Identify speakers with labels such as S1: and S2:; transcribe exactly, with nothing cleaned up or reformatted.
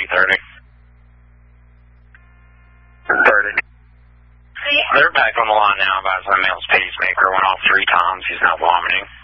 S1: two thirty. thirty. They're back on the line now about my male's pacemaker. Went off three times. He's not vomiting.